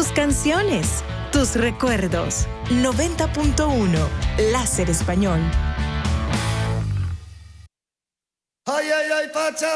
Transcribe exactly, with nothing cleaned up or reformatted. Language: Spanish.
tus canciones, tus recuerdos. noventa punto uno, Láser Español. Ay, ay, ay, Pacha.